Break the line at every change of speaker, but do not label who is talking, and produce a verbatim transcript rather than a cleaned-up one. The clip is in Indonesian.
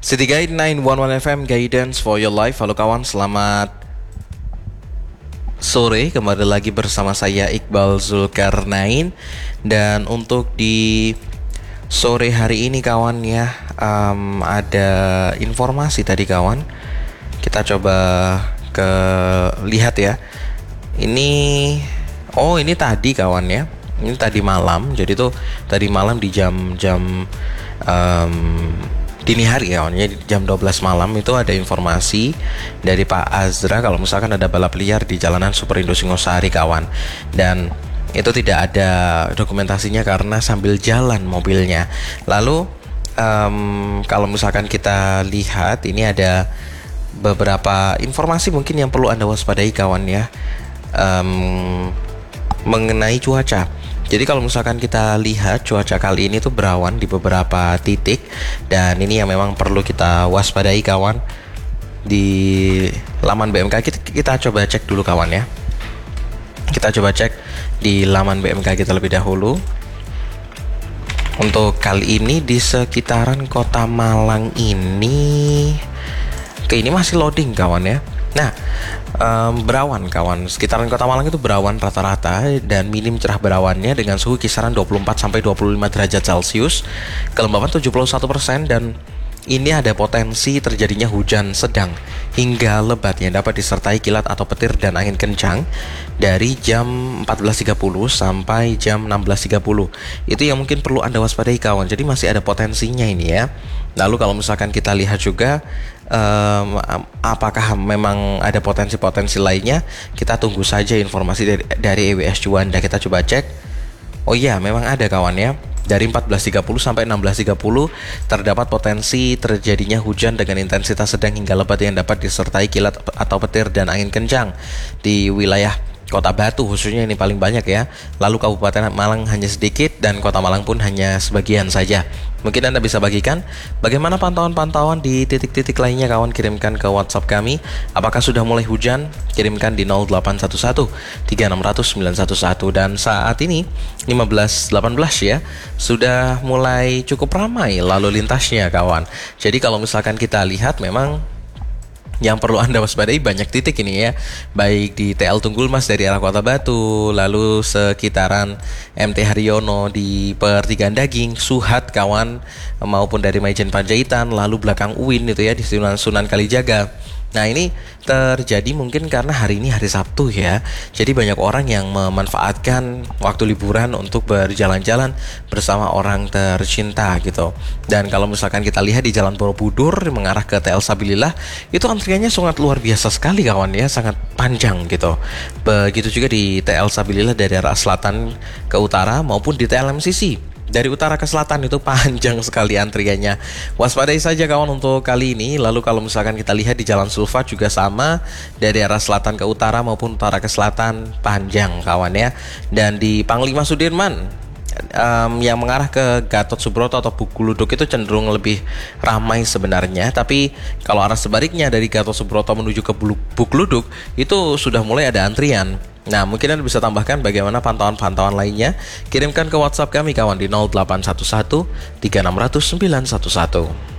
City Guide sembilan satu satu F M, Guidance for your life. Halo kawan, selamat sore. Kembali lagi bersama saya Iqbal Zulkarnain. Dan untuk di sore hari ini kawan ya, um, ada informasi tadi kawan. Kita coba ke lihat ya. Ini oh ini tadi kawan ya. Ini tadi malam. Jadi tuh tadi malam di jam-jam um, dini hari ya, jam dua belas malam itu ada informasi dari Pak Azra kalau misalkan ada balap liar di jalanan Superindo Singosari kawan. Dan itu tidak ada dokumentasinya karena sambil jalan mobilnya. Lalu um, kalau misalkan kita lihat ini ada beberapa informasi mungkin yang perlu Anda waspadai kawan ya, um, mengenai cuaca. Jadi kalau misalkan kita lihat cuaca kali ini tuh berawan di beberapa titik. Dan ini yang memang perlu kita waspadai kawan. Di laman B M K kita, kita coba cek dulu kawan ya. Kita coba cek di laman B M K kita lebih dahulu. Untuk kali ini di sekitaran Kota Malang ini, oke, ini masih loading kawan ya. Nah, um, berawan kawan, sekitaran Kota Malang itu berawan rata-rata dan minim cerah berawannya dengan suhu kisaran dua puluh empat sampai dua puluh lima derajat Celcius, kelembapan tujuh puluh satu persen, dan ini ada potensi terjadinya hujan sedang hingga lebat yang dapat disertai kilat atau petir dan angin kencang dari jam empat belas tiga puluh sampai jam enam belas tiga puluh. Itu yang mungkin perlu Anda waspadai kawan. Jadi masih ada potensinya ini ya. Lalu kalau misalkan kita lihat juga um, apakah memang ada potensi-potensi lainnya, kita tunggu saja informasi dari, dari E W S Juanda. Kita coba cek. Oh iya, memang ada kawan ya. Dari empat belas tiga puluh sampai enam belas tiga puluh terdapat potensi terjadinya hujan dengan intensitas sedang hingga lebat yang dapat disertai kilat atau petir dan angin kencang di wilayah Kota Batu khususnya, ini paling banyak ya. Lalu Kabupaten Malang hanya sedikit dan Kota Malang pun hanya sebagian saja. Mungkin Anda bisa bagikan bagaimana pantauan-pantauan di titik-titik lainnya kawan. Kirimkan ke WhatsApp kami. Apakah sudah mulai hujan? Kirimkan di nol delapan satu satu tiga enam nol nol sembilan satu satu. Dan saat ini lima belas delapan belas ya, sudah mulai cukup ramai lalu lintasnya kawan. Jadi kalau misalkan kita lihat memang yang perlu Anda waspadai banyak titik ini ya. Baik di T L Tunggul Mas dari arah Kota Batu, lalu sekitaran M T Haryono di Pertigaan Daging, Suhat kawan, maupun dari Maijen Panjaitan, lalu belakang U I N itu ya di Sunan, Sunan Kalijaga. Nah ini terjadi mungkin karena hari ini hari Sabtu ya. Jadi banyak orang yang memanfaatkan waktu liburan untuk berjalan-jalan bersama orang tercinta gitu. Dan kalau misalkan kita lihat di Jalan Borobudur mengarah ke T L Sabilillah, itu antriannya sangat luar biasa sekali kawan ya, sangat panjang gitu. Begitu juga di T L Sabilillah dari arah selatan ke utara maupun di T L M C C dari utara ke selatan itu panjang sekali antriannya. Waspadai saja kawan untuk kali ini. Lalu kalau misalkan kita lihat di Jalan Sulfat juga sama, dari arah selatan ke utara maupun utara ke selatan panjang kawan ya. Dan di Panglima Sudirman um, yang mengarah ke Gatot Subroto atau Bukuluduk itu cenderung lebih ramai sebenarnya. Tapi kalau arah sebaliknya dari Gatot Subroto menuju ke Bukuluduk itu sudah mulai ada antrian. Nah, mungkin Anda bisa tambahkan bagaimana pantauan-pantauan lainnya. Kirimkan ke WhatsApp kami kawan di nol delapan satu satu tiga enam nol nol sembilan satu satu.